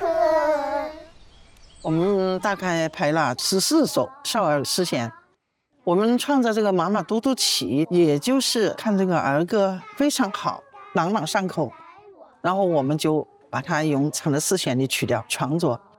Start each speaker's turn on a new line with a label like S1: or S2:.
S1: 我们大概排了14首少儿诗选。我们创造这个妈妈读读起，也就是看这个儿歌非常好，朗朗上口，然后我们就把它用唱的诗选里去掉创作。